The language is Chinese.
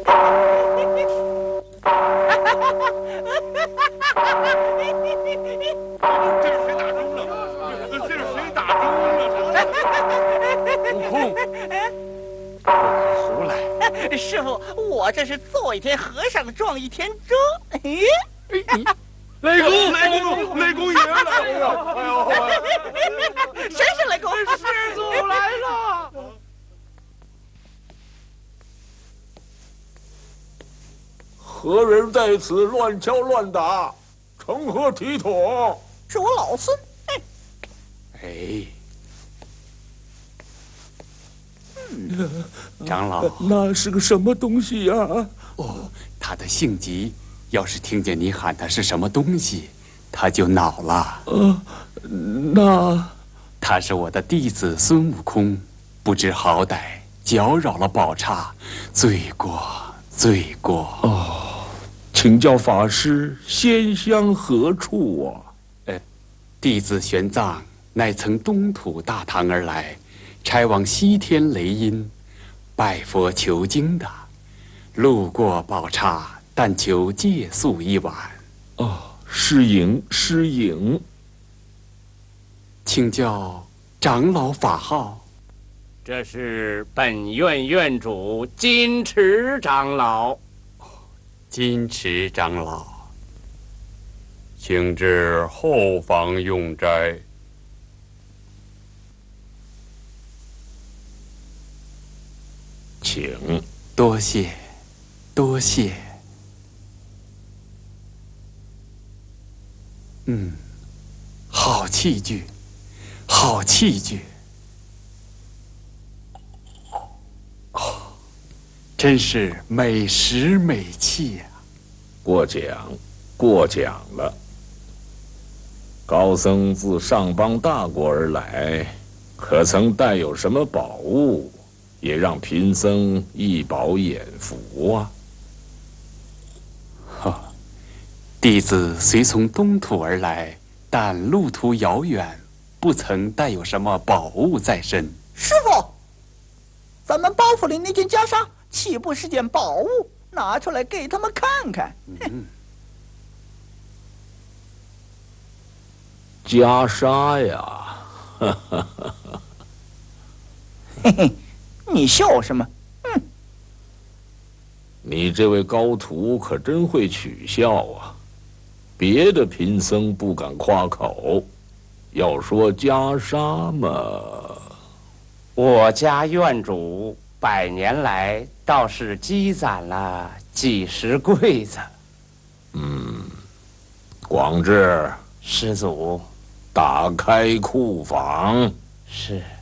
这是谁打钟了？这是谁打钟了？悟空，不可胡来！ 师傅，我这是做一天和尚撞一天钟。 雷公爷来了！哎呦， 谁是雷公？ 师祖来了！ 何人在此乱敲乱打，成何体统？ 是我老孙。 哎，长老， 那是个什么东西呀？ 哦，他的性急，要是听见你喊他是什么东西，他就恼了。 那他是我的弟子孙悟空，不知好歹，搅扰了宝刹，罪过。 请教法师，仙乡何处啊？ 弟子玄奘乃曾东土大唐而来，差往西天雷音，拜佛求经的，路过宝刹，但求借宿一晚。 失影。 请教长老法号。 这是本院院主金池长老。 金池长老， 请至后房用斋。 请。 多谢。好器具。真是美食美器呀！ 过奖了。高僧自上邦大国而来，可曾带有什么宝物，也让贫僧一饱眼福啊？ 弟子虽从东土而来，但路途遥远，不曾带有什么宝物在身。 师傅，咱们包袱里那件袈裟岂不是件宝物？拿出来给他们看看。 袈裟呀， 嘿嘿，你笑什么？ 你这位高徒可真会取笑啊！别的贫僧不敢夸口，要说袈裟嘛， 我家院主100年来倒是积攒了几十柜子。 广智， 师祖， 打开库房。 是。